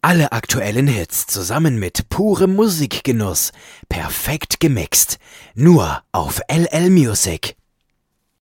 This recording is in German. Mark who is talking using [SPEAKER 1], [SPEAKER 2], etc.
[SPEAKER 1] Alle aktuellen Hits zusammen mit purem Musikgenuss. Perfekt gemixt. Nur auf LL Music.